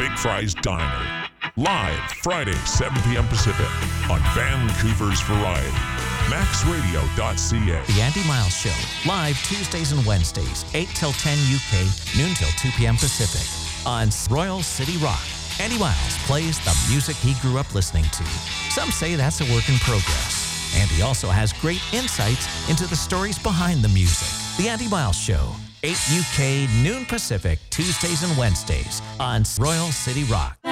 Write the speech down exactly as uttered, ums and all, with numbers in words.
Big Fry's Diner. Live Friday, seven p.m. Pacific on Vancouver's Variety. max radio dot c a. The Andy Miles Show, live Tuesdays and Wednesdays, eight till ten U K, noon till two p.m. Pacific, on Royal City Rock. Andy Miles plays the music he grew up listening to. Some say that's a work in progress. Andy also has great insights into the stories behind the music. The Andy Miles Show, eight U K, noon Pacific, Tuesdays and Wednesdays, on Royal City Rock.